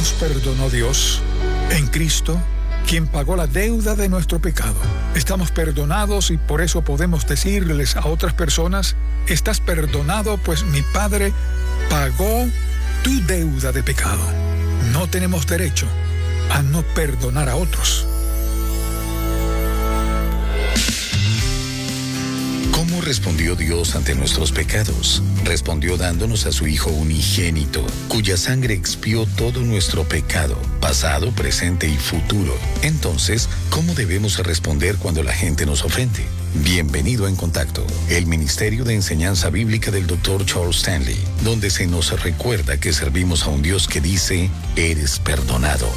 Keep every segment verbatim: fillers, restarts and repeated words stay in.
nos perdonó Dios en Cristo, quien pagó la deuda de nuestro pecado. Estamos perdonados y por eso podemos decirles a otras personas: estás perdonado, pues mi Padre pagó tu deuda de pecado. No tenemos derecho a no perdonar a otros. ¿Cómo respondió Dios ante nuestros pecados? Respondió dándonos a su Hijo unigénito, cuya sangre expió todo nuestro pecado, pasado, presente y futuro. Entonces, ¿cómo debemos responder cuando la gente nos ofende? Bienvenido a En Contacto, el Ministerio de Enseñanza Bíblica del doctor Charles Stanley, donde se nos recuerda que servimos a un Dios que dice: eres perdonado.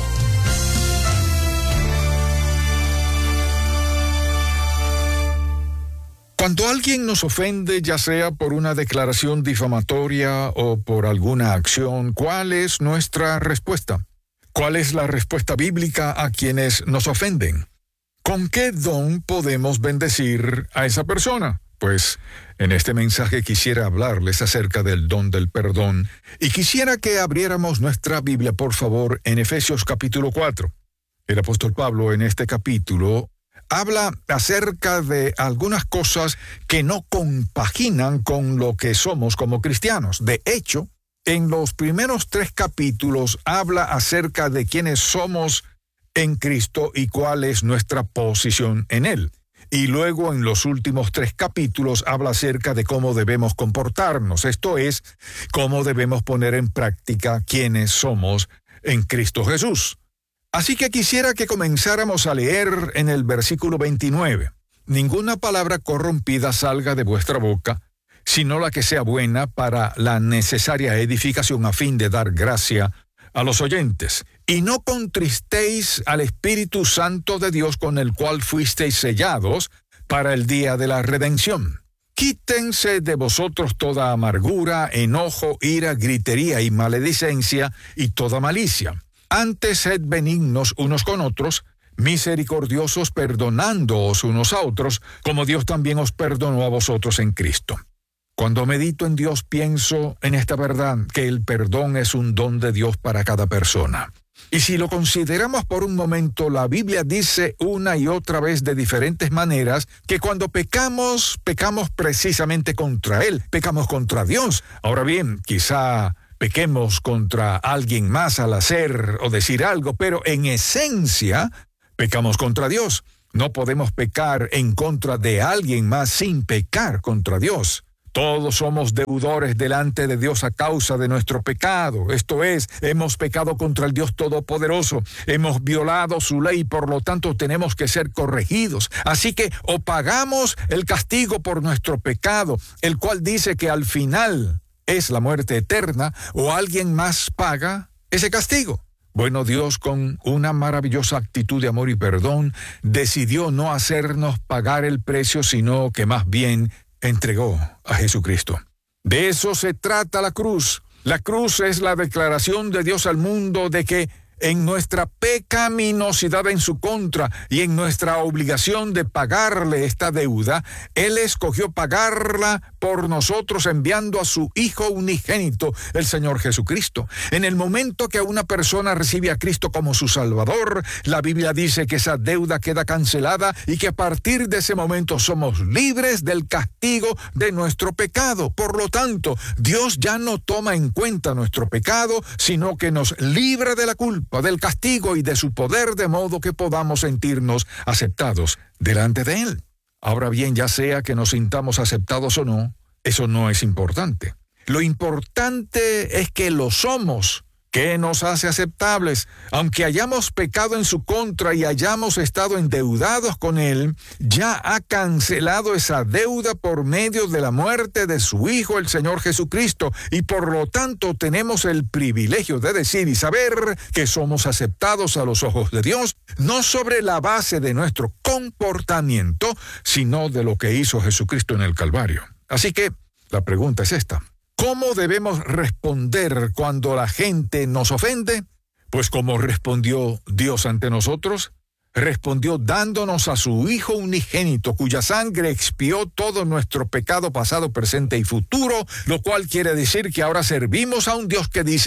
Cuando alguien nos ofende, ya sea por una declaración difamatoria o por alguna acción, ¿cuál es nuestra respuesta? ¿Cuál es la respuesta bíblica a quienes nos ofenden? ¿Con qué don podemos bendecir a esa persona? Pues en este mensaje quisiera hablarles acerca del don del perdón y quisiera que abriéramos nuestra Biblia, por favor, en Efesios capítulo cuatro. El apóstol Pablo en este capítulo habla acerca de algunas cosas que no compaginan con lo que somos como cristianos. De hecho, en los primeros tres capítulos habla acerca de quiénes somos en Cristo y cuál es nuestra posición en Él. Y luego en los últimos tres capítulos habla acerca de cómo debemos comportarnos, esto es, cómo debemos poner en práctica quiénes somos en Cristo Jesús. Así que quisiera que comenzáramos a leer en el versículo veintinueve. Ninguna palabra corrompida salga de vuestra boca, sino la que sea buena para la necesaria edificación a fin de dar gracia a los oyentes. Y no contristéis al Espíritu Santo de Dios, con el cual fuisteis sellados para el día de la redención. Quítense de vosotros toda amargura, enojo, ira, gritería y maledicencia y toda malicia. Antes sed benignos unos con otros, misericordiosos, perdonándoos unos a otros, como Dios también os perdonó a vosotros en Cristo. Cuando medito en Dios, pienso en esta verdad, que el perdón es un don de Dios para cada persona. Y si lo consideramos por un momento, la Biblia dice una y otra vez de diferentes maneras que cuando pecamos, pecamos precisamente contra Él, pecamos contra Dios. Ahora bien, quizá pequemos contra alguien más al hacer o decir algo, pero en esencia pecamos contra Dios. No podemos pecar en contra de alguien más sin pecar contra Dios. Todos somos deudores delante de Dios a causa de nuestro pecado. Esto es, hemos pecado contra el Dios Todopoderoso. Hemos violado su ley, por lo tanto tenemos que ser corregidos. Así que o pagamos el castigo por nuestro pecado, el cual dice que al final es la muerte eterna, o alguien más paga ese castigo. Bueno, Dios, con una maravillosa actitud de amor y perdón, decidió no hacernos pagar el precio, sino que más bien entregó a Jesucristo. De eso se trata la cruz. La cruz es la declaración de Dios al mundo de que en nuestra pecaminosidad en su contra y en nuestra obligación de pagarle esta deuda, Él escogió pagarla por nosotros enviando a su Hijo unigénito, el Señor Jesucristo. En el momento que una persona recibe a Cristo como su Salvador, la Biblia dice que esa deuda queda cancelada y que a partir de ese momento somos libres del castigo de nuestro pecado. Por lo tanto, Dios ya no toma en cuenta nuestro pecado, sino que nos libra de la culpa, del castigo y de su poder, de modo que podamos sentirnos aceptados delante de Él. Ahora bien, ya sea que nos sintamos aceptados o no, eso no es importante. Lo importante es que lo somos, que nos hace aceptables. Aunque hayamos pecado en su contra y hayamos estado endeudados con Él, ya ha cancelado esa deuda por medio de la muerte de su Hijo, el Señor Jesucristo, y por lo tanto tenemos el privilegio de decir y saber que somos aceptados a los ojos de Dios, no sobre la base de nuestro comportamiento, sino de lo que hizo Jesucristo en el Calvario. Así que la pregunta es esta: ¿cómo debemos responder cuando la gente nos ofende? Pues como respondió Dios ante nosotros, respondió dándonos a su Hijo unigénito, cuya sangre expió todo nuestro pecado pasado, presente y futuro, lo cual quiere decir que ahora servimos a un Dios que dice: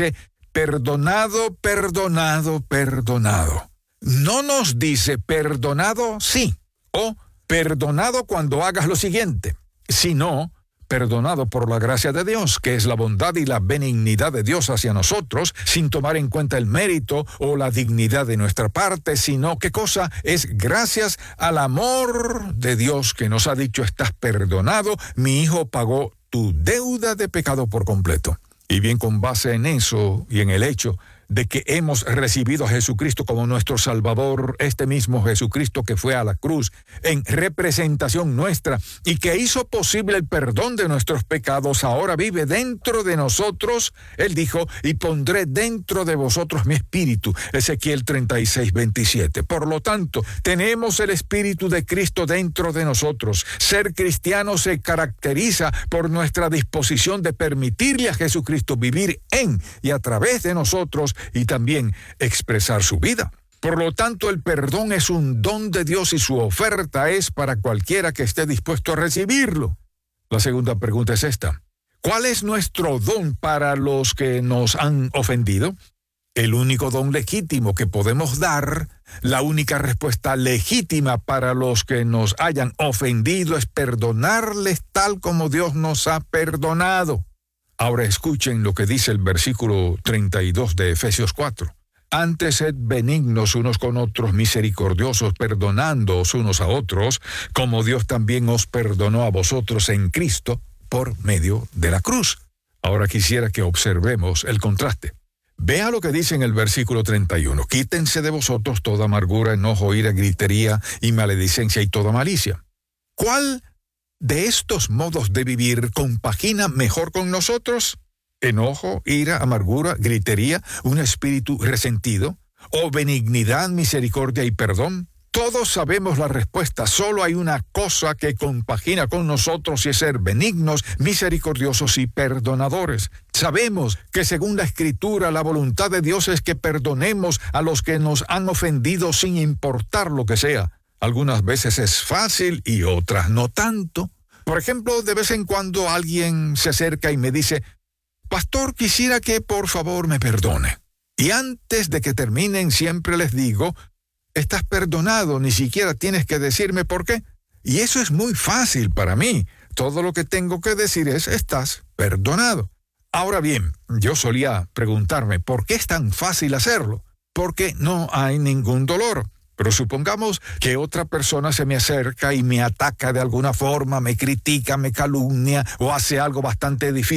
perdonado, perdonado, perdonado. No nos dice perdonado sí o perdonado cuando hagas lo siguiente, sino perdonado por la gracia de Dios, que es la bondad y la benignidad de Dios hacia nosotros, sin tomar en cuenta el mérito o la dignidad de nuestra parte, sino ¿qué cosa? Es gracias al amor de Dios que nos ha dicho, estás perdonado, mi hijo pagó tu deuda de pecado por completo. Y bien, con base en eso y en el hecho de que hemos recibido a Jesucristo como nuestro Salvador, este mismo Jesucristo que fue a la cruz en representación nuestra y que hizo posible el perdón de nuestros pecados, ahora vive dentro de nosotros. Él dijo, y pondré dentro de vosotros mi espíritu, Ezequiel treinta y seis, veintisiete. Por lo tanto, tenemos el espíritu de Cristo dentro de nosotros. Ser cristiano se caracteriza por nuestra disposición de permitirle a Jesucristo vivir en y a través de nosotros y también expresar su vida. Por lo tanto, el perdón es un don de Dios y su oferta es para cualquiera que esté dispuesto a recibirlo. La segunda pregunta es esta: ¿cuál es nuestro don para los que nos han ofendido? El único don legítimo que podemos dar, la única respuesta legítima para los que nos hayan ofendido es perdonarles tal como Dios nos ha perdonado. Ahora escuchen lo que dice el versículo treinta y dos de Efesios cuatro. Antes sed benignos unos con otros, misericordiosos, perdonándoos unos a otros, como Dios también os perdonó a vosotros en Cristo por medio de la cruz. Ahora quisiera que observemos el contraste. Vea lo que dice en el versículo treinta y uno. Quítense de vosotros toda amargura, enojo, ira, gritería y maledicencia y toda malicia. ¿Cuál de estos modos de vivir compagina mejor con nosotros? ¿Enojo, ira, amargura, gritería, un espíritu resentido? ¿O benignidad, misericordia y perdón? Todos sabemos la respuesta. Solo hay una cosa que compagina con nosotros y es ser benignos, misericordiosos y perdonadores. Sabemos que según la Escritura, la voluntad de Dios es que perdonemos a los que nos han ofendido sin importar lo que sea. Algunas veces es fácil y otras no tanto. Por ejemplo, de vez en cuando alguien se acerca y me dice, pastor, quisiera que por favor me perdone. Y antes de que terminen siempre les digo, estás perdonado, ni siquiera tienes que decirme por qué. Y eso es muy fácil para mí. Todo lo que tengo que decir es, estás perdonado. Ahora bien, yo solía preguntarme, ¿por qué es tan fácil hacerlo? Porque no hay ningún dolor. Pero supongamos que otra persona se me acerca y me ataca de alguna forma, me critica, me calumnia o hace algo bastante difícil.